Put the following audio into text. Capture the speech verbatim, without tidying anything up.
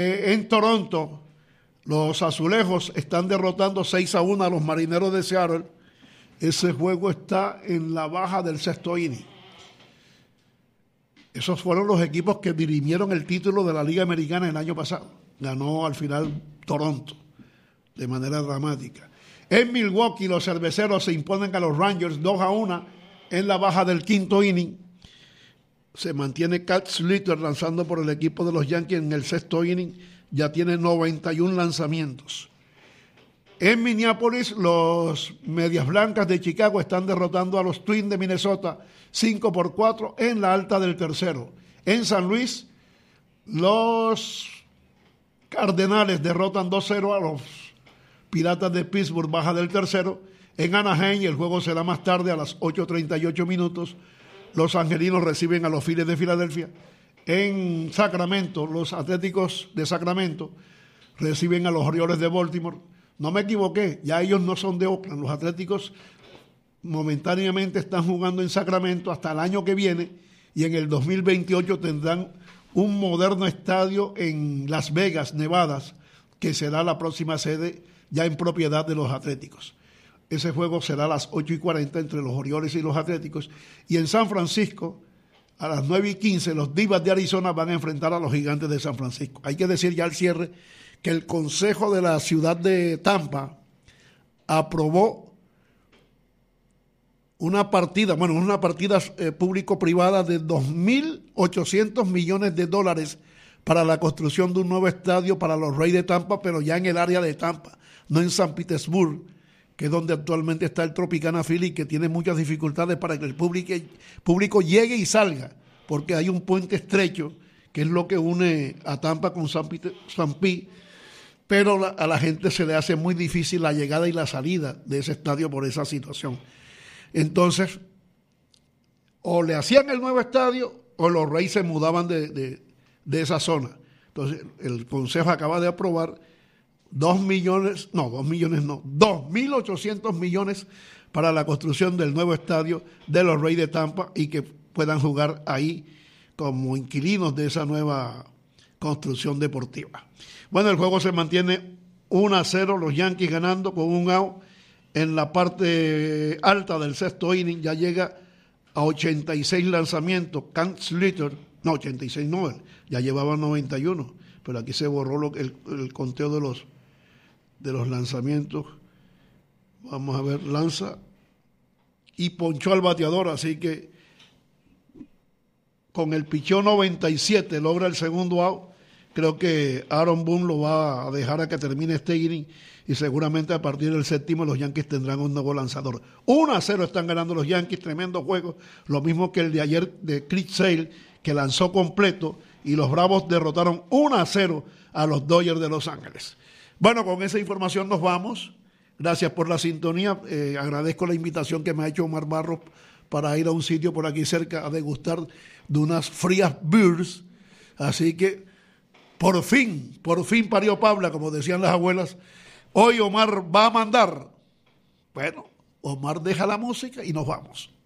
En Toronto, los azulejos están derrotando seis a uno a los marineros de Seattle. Ese juego está en la baja del sexto inning. Esos fueron los equipos que dirimieron el título de la Liga Americana el año pasado. Ganó al final Toronto de manera dramática. En Milwaukee, los cerveceros se imponen a los Rangers dos a uno en la baja del quinto inning. Se mantiene Cal Slater lanzando por el equipo de los Yankees en el sexto inning. Ya tiene noventa y uno lanzamientos. En Minneapolis, los Medias Blancas de Chicago están derrotando a los Twins de Minnesota cinco por cuatro en la alta del tercero. En San Luis, los Cardenales derrotan dos cero a los Piratas de Pittsburgh, baja del tercero. En Anaheim, el juego será más tarde a las ocho treinta y ocho minutos. Los Angelinos reciben a los Phillies de Filadelfia. En Sacramento, los Atléticos de Sacramento reciben a los Orioles de Baltimore. No me equivoqué, ya ellos no son de Oakland. Los Atléticos momentáneamente están jugando en Sacramento hasta el año que viene y en el dos mil veintiocho tendrán un moderno estadio en Las Vegas, Nevada, que será la próxima sede ya en propiedad de los Atléticos. Ese juego será a las ocho y cuarenta entre los Orioles y los Atléticos. Y en San Francisco, a las nueve y quince, los Divas de Arizona van a enfrentar a los Gigantes de San Francisco. Hay que decir ya al cierre que el Consejo de la ciudad de Tampa aprobó una partida, bueno, una partida eh, público-privada de dos mil ochocientos millones de dólares para la construcción de un nuevo estadio para los Reyes de Tampa, pero ya en el área de Tampa, no en San Petersburgo, que es donde actualmente está el Tropicana Philly, que tiene muchas dificultades para que el público, público llegue y salga, porque hay un puente estrecho, que es lo que une a Tampa con San, Peter, San Pi, pero la, a la gente se le hace muy difícil la llegada y la salida de ese estadio por esa situación. Entonces, o le hacían el nuevo estadio, o los Reyes se mudaban de, de, de esa zona. Entonces, el Consejo acaba de aprobar Dos millones, no, dos millones no, dos mil ochocientos millones para la construcción del nuevo estadio de los Reyes de Tampa y que puedan jugar ahí como inquilinos de esa nueva construcción deportiva. Bueno, el juego se mantiene uno a cero, los Yankees ganando con un out en la parte alta del sexto inning, ya llega a ochenta y seis lanzamientos. Cal Slater, no, ochenta y seis no, ya llevaba noventa y uno, pero aquí se borró lo, el, el conteo de los de los lanzamientos. Vamos a ver, lanza y ponchó al bateador, así que con el picheo noventa y siete logra el segundo out. Creo que Aaron Boone lo va a dejar a que termine este inning y seguramente a partir del séptimo los Yankees tendrán un nuevo lanzador. uno a cero están ganando los Yankees, tremendo juego, lo mismo que el de ayer de Chris Sale, que lanzó completo, y los Bravos derrotaron uno a cero a los Dodgers de Los Ángeles. Bueno, con esa información nos vamos. Gracias por la sintonía. Eh, agradezco la invitación que me ha hecho Omar Barros para ir a un sitio por aquí cerca a degustar de unas frías beers. Así que, por fin, por fin parió Pabla, como decían las abuelas. Hoy Omar va a mandar. Bueno, Omar deja la música y nos vamos.